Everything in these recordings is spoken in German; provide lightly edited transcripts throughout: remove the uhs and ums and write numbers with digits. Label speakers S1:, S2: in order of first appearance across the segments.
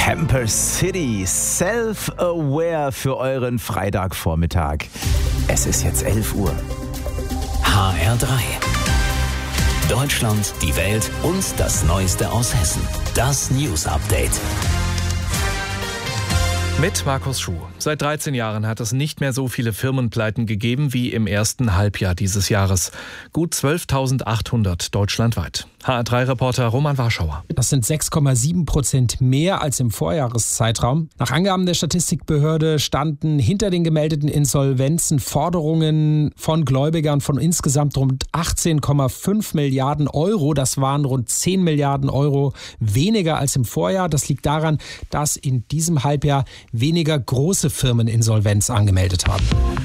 S1: Camper City, Self-Aware für euren Freitagvormittag. Es ist jetzt 11 Uhr.
S2: HR3. Deutschland, die Welt und das Neueste aus Hessen. Das News Update.
S3: Mit Markus Schuh. Seit 13 Jahren hat es nicht mehr so viele Firmenpleiten gegeben wie im ersten Halbjahr dieses Jahres. Gut 12.800 deutschlandweit. HR3-Reporter Roman Warschauer.
S4: Das sind 6,7% mehr als im Vorjahreszeitraum. Nach Angaben der Statistikbehörde standen hinter den gemeldeten Insolvenzen Forderungen von Gläubigern von insgesamt rund 18,5 Milliarden Euro. Das waren rund 10 Milliarden Euro weniger als im Vorjahr. Das liegt daran, dass in diesem Halbjahr weniger große Firmen Insolvenz angemeldet haben.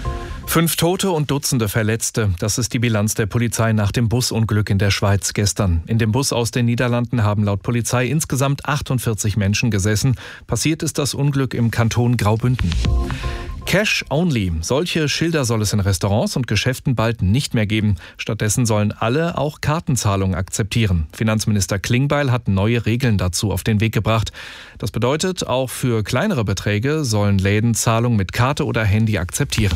S3: 5 Tote und Dutzende Verletzte. Das ist die Bilanz der Polizei nach dem Busunglück in der Schweiz gestern. In dem Bus aus den Niederlanden haben laut Polizei insgesamt 48 Menschen gesessen. Passiert ist das Unglück im Kanton Graubünden. Cash only. Solche Schilder soll es in Restaurants und Geschäften bald nicht mehr geben. Stattdessen sollen alle auch Kartenzahlungen akzeptieren. Finanzminister Klingbeil hat neue Regeln dazu auf den Weg gebracht. Das bedeutet, auch für kleinere Beträge sollen Läden Zahlungen mit Karte oder Handy akzeptieren.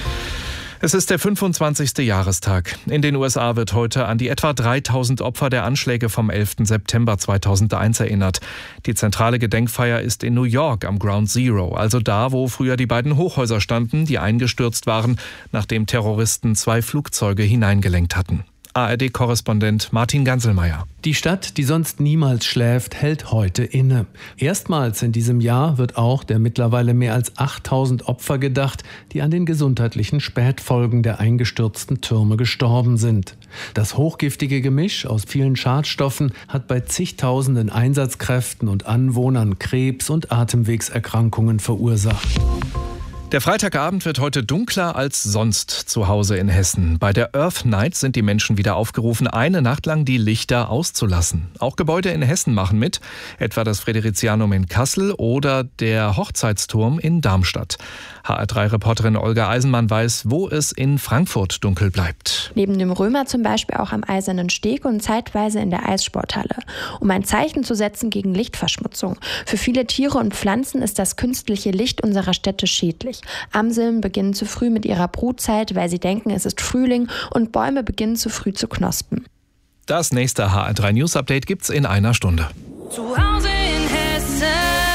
S3: Es ist der 25. Jahrestag. In den USA wird heute an die etwa 3000 Opfer der Anschläge vom 11. September 2001 erinnert. Die zentrale Gedenkfeier ist in New York am Ground Zero, also da, wo früher die beiden Hochhäuser standen, die eingestürzt waren, nachdem Terroristen 2 Flugzeuge hineingelenkt hatten. ARD-Korrespondent Martin Ganselmeier.
S5: Die Stadt, die sonst niemals schläft, hält heute inne. Erstmals in diesem Jahr wird auch der mittlerweile mehr als 8000 Opfer gedacht, die an den gesundheitlichen Spätfolgen der eingestürzten Türme gestorben sind. Das hochgiftige Gemisch aus vielen Schadstoffen hat bei zigtausenden Einsatzkräften und Anwohnern Krebs- und Atemwegserkrankungen verursacht.
S3: Der Freitagabend wird heute dunkler als sonst zu Hause in Hessen. Bei der Earth Night sind die Menschen wieder aufgerufen, eine Nacht lang die Lichter auszulassen. Auch Gebäude in Hessen machen mit, etwa das Fridericianum in Kassel oder der Hochzeitsturm in Darmstadt. HR3-Reporterin Olga Eisenmann weiß, wo es in Frankfurt dunkel bleibt.
S6: Neben dem Römer zum Beispiel auch am Eisernen Steg und zeitweise in der Eissporthalle. Um ein Zeichen zu setzen gegen Lichtverschmutzung. Für viele Tiere und Pflanzen ist das künstliche Licht unserer Städte schädlich. Amseln beginnen zu früh mit ihrer Brutzeit, weil sie denken, es ist Frühling, und Bäume beginnen zu früh zu knospen.
S3: Das nächste HR3 News Update gibt's in einer Stunde.
S7: Zu Hause in Hessen.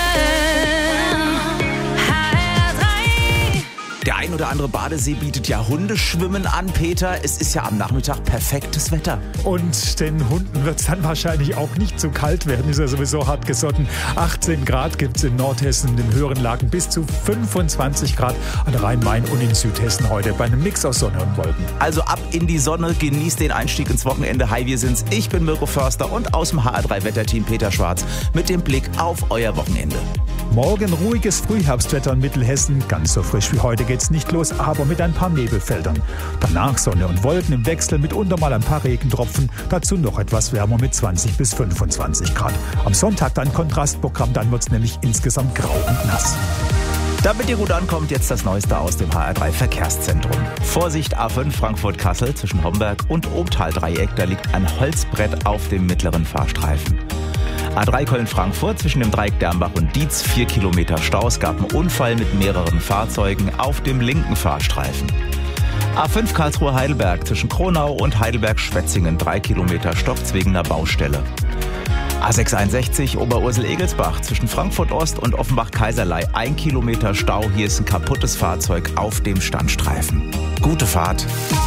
S1: Der ein oder andere Badesee bietet ja Hundeschwimmen an, Peter. Es ist ja am Nachmittag perfektes Wetter.
S8: Und den Hunden wird es dann wahrscheinlich auch nicht zu kalt werden. Ist ja sowieso hart gesotten. 18 Grad gibt es in Nordhessen, in den höheren Lagen bis zu 25 Grad an Rhein-Main und in Südhessen heute bei einem Mix aus Sonne und Wolken.
S1: Also ab in die Sonne, genießt den Einstieg ins Wochenende. Hi, wir sind's. Ich bin Mirko Förster und aus dem HR3-Wetterteam Peter Schwarz mit dem Blick auf euer Wochenende.
S8: Morgen ruhiges Frühherbstwetter in Mittelhessen. Ganz so frisch wie heute geht's nicht los, aber mit ein paar Nebelfeldern. Danach Sonne und Wolken im Wechsel, mitunter mal ein paar Regentropfen. Dazu noch etwas wärmer mit 20 bis 25 Grad. Am Sonntag dann Kontrastprogramm, dann wird's nämlich insgesamt grau und nass.
S1: Damit ihr gut ankommt, jetzt das Neueste aus dem HR3 Verkehrszentrum. Vorsicht A5 Frankfurt-Kassel zwischen Homberg und Obtal-Dreieck. Da liegt ein Holzbrett auf dem mittleren Fahrstreifen. A3 Köln-Frankfurt zwischen dem Dreieck Dernbach und Dietz 4 Kilometer Stau. Es gab einen Unfall mit mehreren Fahrzeugen auf dem linken Fahrstreifen. A5 Karlsruhe-Heidelberg zwischen Kronau und Heidelberg-Schwetzingen 3 Kilometer Stopps wegen einer Baustelle. A661 Oberursel-Egelsbach zwischen Frankfurt-Ost und Offenbach-Kaiserlei 1 Kilometer Stau. Hier ist ein kaputtes Fahrzeug auf dem Standstreifen. Gute Fahrt.